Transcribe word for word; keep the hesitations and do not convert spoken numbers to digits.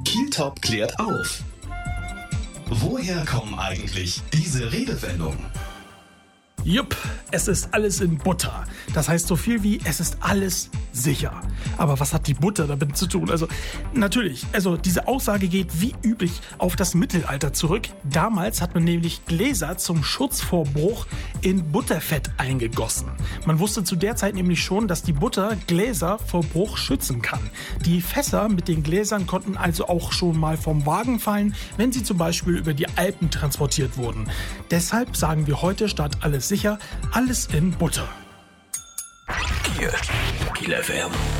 Kieltop klärt auf. Woher kommen eigentlich diese Redewendungen? Jupp, es ist alles in Butter. Das heißt so viel wie, es ist alles sicher. Aber was hat die Butter damit zu tun? Also natürlich, also diese Aussage geht wie üblich auf das Mittelalter zurück. Damals hat man nämlich Gläser zum Schutz vor Bruch in Butterfett eingegossen. Man wusste zu der Zeit nämlich schon, dass die Butter Gläser vor Bruch schützen kann. Die Fässer mit den Gläsern konnten also auch schon mal vom Wagen fallen, wenn sie zum Beispiel über die Alpen transportiert wurden. Deshalb sagen wir heute statt alles sicher, alles in Butter. Kiel, Kiel F M.